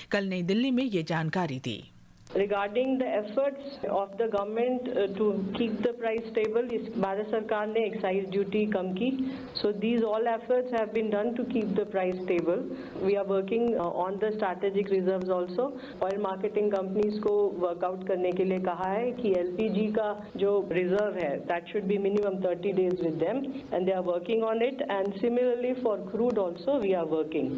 कल नई दिल्ली में ये जानकारी दी। Regarding the efforts of the government to keep the price stable, इस भारत सरकार ने excise duty कम की. So these all efforts have been done to keep the price stable. We are working on the strategic reserves also. Oil marketing companies को workout करने के लिए कहा है कि LPG का जो reserve है, that should be minimum 30 days with them, and they are working on it. And similarly for crude also we are working.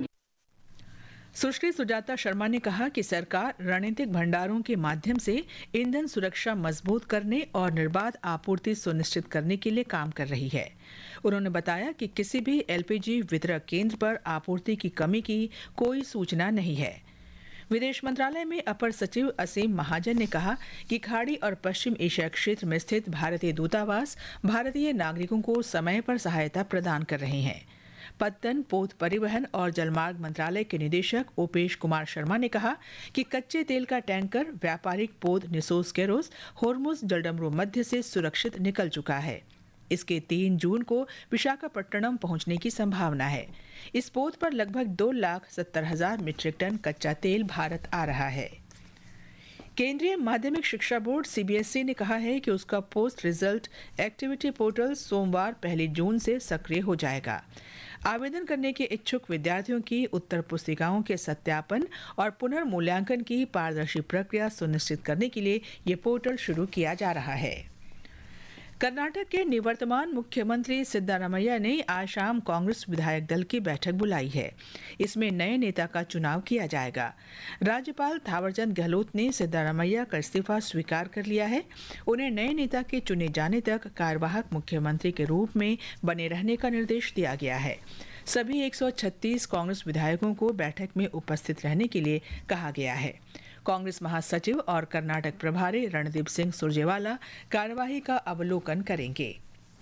सुश्री सुजाता शर्मा ने कहा कि सरकार रणनीतिक भंडारों के माध्यम से ईंधन सुरक्षा मजबूत करने और निर्बाध आपूर्ति सुनिश्चित करने के लिए काम कर रही है। उन्होंने बताया कि किसी भी एलपीजी वितरक केंद्र पर आपूर्ति की कमी की कोई सूचना नहीं है। विदेश मंत्रालय में अपर सचिव असीम महाजन ने कहा कि खाड़ी और पश्चिम एशिया क्षेत्र में स्थित भारतीय दूतावास भारतीय नागरिकों को समय पर सहायता प्रदान कर रहे हैं। पत्तन, पोत परिवहन और जलमार्ग मंत्रालय के निदेशक ओपेश कुमार शर्मा ने कहा कि कच्चे तेल का टैंकर व्यापारिक पोत निसोस केरोस होर्मुज जलडमरू मध्य से सुरक्षित निकल चुका है। इसके 3 जून को विशाखापट्टनम पहुंचने की संभावना है। इस पोत पर लगभग 2,70,000 मीट्रिक टन कच्चा तेल भारत आ रहा है। केंद्रीय माध्यमिक शिक्षा बोर्ड सीबीएसई ने कहा है कि उसका पोस्ट रिजल्ट एक्टिविटी पोर्टल सोमवार 1 जून से सक्रिय हो जाएगा। आवेदन करने के इच्छुक विद्यार्थियों की उत्तर पुस्तिकाओं के सत्यापन और पुनर्मूल्यांकन की पारदर्शी प्रक्रिया सुनिश्चित करने के लिए ये पोर्टल शुरू किया जा रहा है। कर्नाटक के निवर्तमान मुख्यमंत्री सिद्धारमैया ने आज शाम कांग्रेस विधायक दल की बैठक बुलाई है। इसमें नए नेता का चुनाव किया जाएगा। राज्यपाल थावरचंद गहलोत ने सिद्धारमैया का इस्तीफा स्वीकार कर लिया है। उन्हें नए नेता के चुने जाने तक कार्यवाहक मुख्यमंत्री के रूप में बने रहने का निर्देश दिया गया है। सभी 136 कांग्रेस विधायकों को बैठक में उपस्थित रहने के लिए कहा गया है। कांग्रेस महासचिव और कर्नाटक प्रभारी रणदीप सिंह सुरजेवाला कार्यवाही का अवलोकन करेंगे।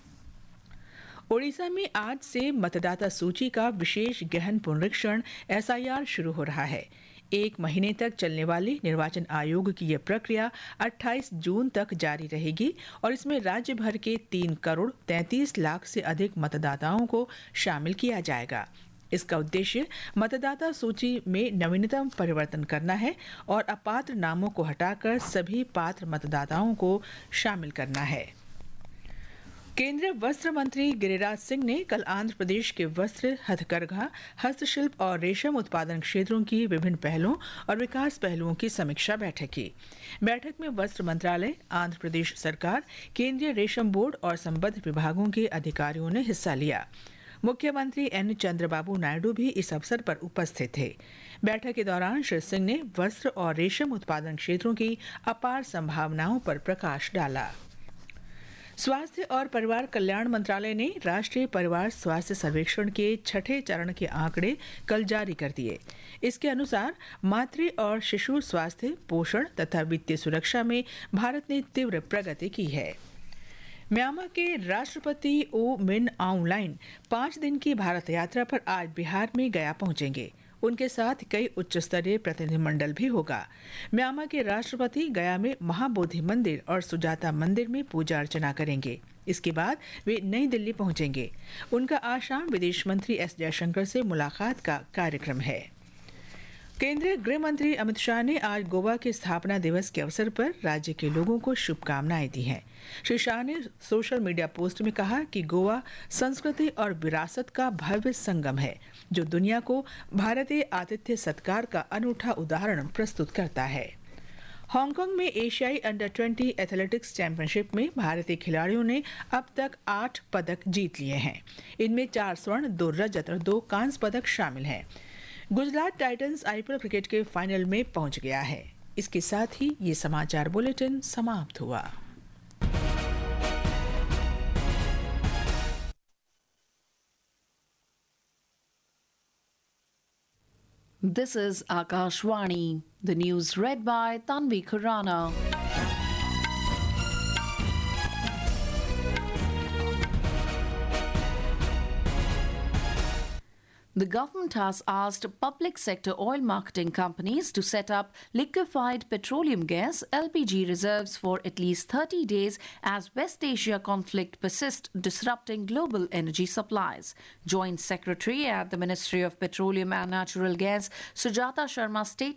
ओडिशा में आज से मतदाता सूची का विशेष गहन पुनरीक्षण एसआईआर शुरू हो रहा है। 1 महीने तक चलने वाली निर्वाचन आयोग की यह प्रक्रिया 28 जून तक जारी रहेगी और इसमें राज्य भर के 3 करोड़ 33 लाख से अधिक मतदाताओं को शामिल किया जाएगा। इसका उद्देश्य मतदाता सूची में नवीनतम परिवर्तन करना है और अपात्र नामों को हटाकर सभी पात्र मतदाताओं को शामिल करना है। केंद्रीय वस्त्र मंत्री गिरिराज सिंह ने कल आंध्र प्रदेश के वस्त्र, हथकरघा, हस्तशिल्प और रेशम उत्पादन क्षेत्रों की विभिन्न पहलों और विकास पहलुओं की समीक्षा बैठक की। बैठक में वस्त्र मंत्रालय, आंध्र प्रदेश सरकार, केंद्रीय रेशम बोर्ड और संबद्ध विभागों के अधिकारियों ने हिस्सा लिया। मुख्यमंत्री एन चंद्रबाबू नायडू भी इस अवसर पर उपस्थित थे। बैठक के दौरान श्री सिंह ने वस्त्र और रेशम उत्पादन क्षेत्रों की अपार संभावनाओं पर प्रकाश डाला। स्वास्थ्य और परिवार कल्याण मंत्रालय ने राष्ट्रीय परिवार स्वास्थ्य सर्वेक्षण के 6ठे चरण के आंकड़े कल जारी कर दिए। इसके अनुसार मातृ और शिशु स्वास्थ्य, पोषण तथा वित्तीय सुरक्षा में भारत ने तीव्र प्रगति की है। म्यांमार के राष्ट्रपति ओ मिन आउंग लाइन 5 दिन की भारत यात्रा पर आज बिहार में गया पहुंचेंगे। उनके साथ कई उच्च स्तरीय प्रतिनिधिमंडल भी होगा। म्यांमार के राष्ट्रपति गया में महाबोधि मंदिर और सुजाता मंदिर में पूजा अर्चना करेंगे। इसके बाद वे नई दिल्ली पहुंचेंगे। उनका आज शाम विदेश मंत्री एस जयशंकर से मुलाकात का कार्यक्रम है। केंद्रीय गृह मंत्री अमित शाह ने आज गोवा के स्थापना दिवस के अवसर पर राज्य के लोगों को शुभकामनाएं दी हैं। श्री शाह ने सोशल मीडिया पोस्ट में कहा कि गोवा संस्कृति और विरासत का भव्य संगम है, जो दुनिया को भारतीय आतिथ्य सत्कार का अनूठा उदाहरण प्रस्तुत करता है। हांगकांग में एशियाई अंडर 20 एथलेटिक्स चैंपियनशिप में भारतीय खिलाड़ियों ने अब तक 8 पदक जीत लिए हैं। इनमें 4 स्वर्ण, 2 रजत और 2 कांस्य पदक शामिल हैं। गुजरात टाइटंस आईपीएल क्रिकेट के फाइनल में पहुंच गया है। इसके साथ ही ये समाचार बुलेटिन समाप्त हुआ। This is Akashvani. The news read by Tanvi Khurana. The government has asked public sector oil marketing companies to set up liquefied petroleum gas (LPG) reserves for at least 30 days as West Asia conflict persists, disrupting global energy supplies. Joint Secretary at the Ministry of Petroleum and Natural Gas, Sujata Sharma, stated